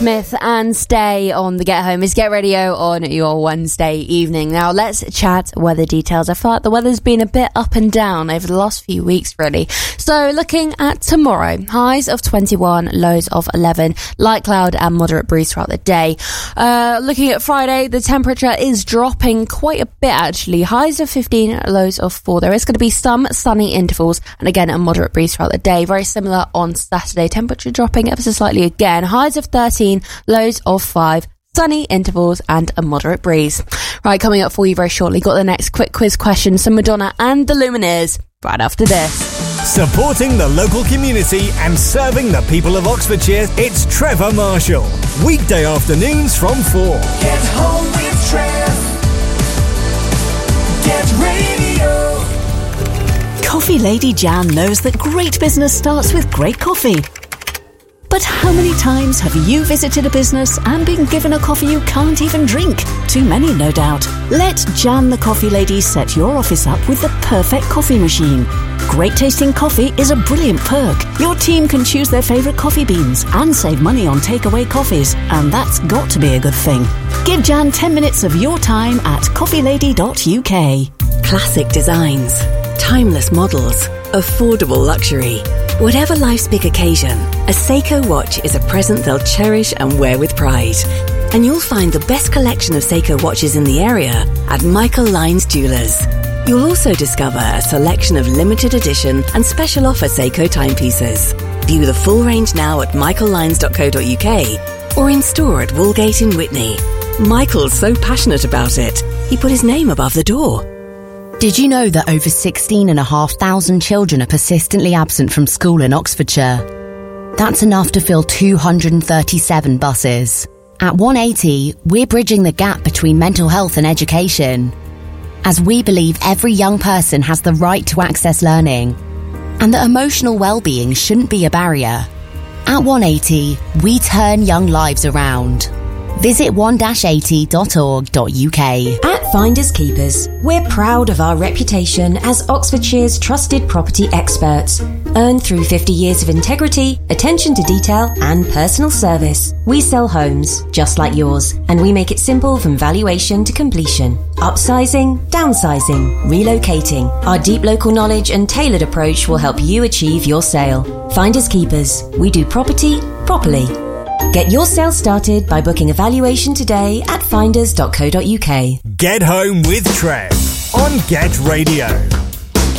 Smith and Stay on the Get Home is Get Radio on your Wednesday evening. Now let's chat weather details. I feel like the weather's been a bit up and down over the last few weeks really. So looking at tomorrow, highs of 21, lows of 11, light cloud and moderate breeze throughout the day. Looking at Friday, the temperature is dropping quite a bit actually. Highs of 15, lows of 4. There is going to be some sunny intervals and again a moderate breeze throughout the day. Very similar on Saturday, temperature dropping ever so slightly again. Highs of 13, lows of 5, sunny intervals and a moderate breeze. Right, coming up for you very shortly, got the next quick quiz question, some Madonna and the Lumineers right after this. Supporting the local community and serving the people of Oxfordshire, it's Trevor Marshall. Weekday afternoons from 4. Get home with Trev. Get radio. Coffee Lady Jan knows that great business starts with great coffee. But how many times have you visited a business and been given a coffee you can't even drink? Too many, no doubt. Let Jan the Coffee Lady set your office up with the perfect coffee machine. Great tasting coffee is a brilliant perk. Your team can choose their favourite coffee beans and save money on takeaway coffees, and that's got to be a good thing. Give Jan 10 minutes of your time at coffeelady.uk. Classic designs, timeless models, affordable luxury. Whatever life's big occasion, a Seiko watch is a present they'll cherish and wear with pride. And you'll find the best collection of Seiko watches in the area at Michael Lyons Jewellers. You'll also discover a selection of limited edition and special offer Seiko timepieces. View the full range now at michaellyons.co.uk or in store at Woolgate in Whitney. Michael's so passionate about it, he put his name above the door. Did you know that over 16,500 children are persistently absent from school in Oxfordshire? That's enough to fill 237 buses. At 180, we're bridging the gap between mental health and education, as we believe every young person has the right to access learning, and that emotional well-being shouldn't be a barrier. At 180, we turn young lives around. Visit 1-80.org.uk. At Finders Keepers, we're proud of our reputation as Oxfordshire's trusted property experts, earned through 50 years of integrity, attention to detail and personal service. We sell homes just like yours, and we make it simple from valuation to completion. Upsizing, downsizing, relocating. Our deep local knowledge and tailored approach will help you achieve your sale. Finders Keepers, we do property properly. Get your sale started by booking a valuation today at finders.co.uk. Get Home with Trev on Get Radio.